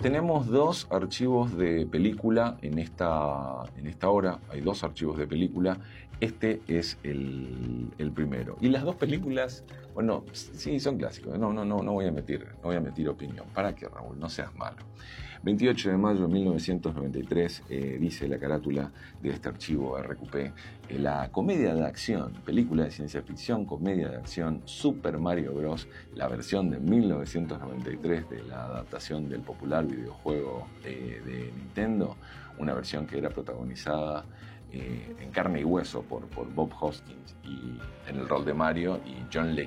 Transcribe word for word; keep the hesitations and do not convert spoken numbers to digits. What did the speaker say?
tenemos dos archivos de película en esta, en esta hora. Hay dos archivos de película. Este es el, el primero. Y las dos películas, bueno, sí, son clásicos. No, no, no, no voy a emitir, no voy a emitir opinión. ¿Para qué, Raúl? No seas malo. veintiocho de mayo de mil novecientos noventa y tres, eh, dice la carátula de este archivo R Q P, eh, la comedia de acción, película de ciencia ficción, comedia de acción, Super Mario Bros., la versión de mil novecientos noventa y tres de la adaptación del popular videojuego eh, de Nintendo, una versión que era protagonizada eh, en carne y hueso por, por Bob Hoskins y en el rol de Mario y John